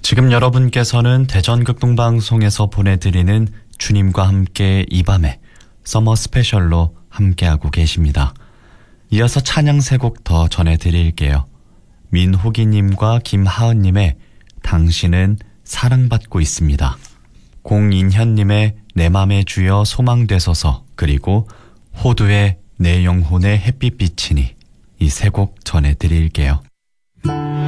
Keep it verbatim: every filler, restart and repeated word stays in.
지금 여러분께서는 대전극동방송에서 보내드리는 주님과 함께 이 밤에 서머 스페셜로 함께하고 계십니다. 이어서 찬양 세 곡 더 전해드릴게요. 민호기님과 김하은님의 당신은 사랑받고 있습니다. 공인현님의 내 맘의 주여 소망되소서, 그리고 호두의 내 영혼의 햇빛 비치니, 이 세 곡 전해드릴게요.